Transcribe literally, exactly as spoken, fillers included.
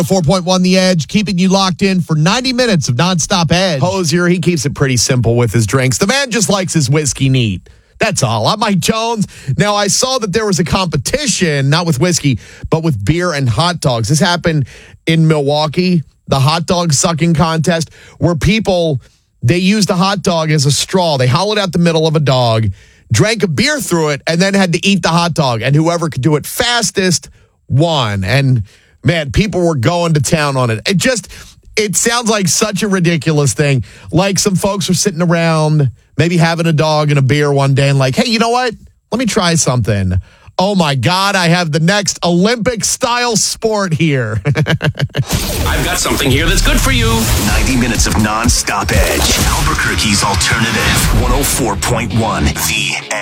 four point one The Edge, keeping you locked in for ninety minutes of nonstop Edge. Hosier, he keeps it pretty simple with his drinks. The man just likes his whiskey neat. That's all. I'm Mike Jones. Now, I saw that there was a competition, not with whiskey, but with beer and hot dogs. This happened in Milwaukee, the hot dog sucking contest, where people, they used a hot dog as a straw. They hollowed out the middle of a dog, drank a beer through it, and then had to eat the hot dog. And whoever could do it fastest won. And, man, people were going to town on it. It just, it sounds like such a ridiculous thing. Like some folks are sitting around, maybe having a dog and a beer one day and like, hey, you know what? Let me try something. Oh, my God, I have the next Olympic-style sport here. I've got something here that's good for you. ninety minutes of nonstop Edge. Albuquerque's alternative. one oh four point one The Edge.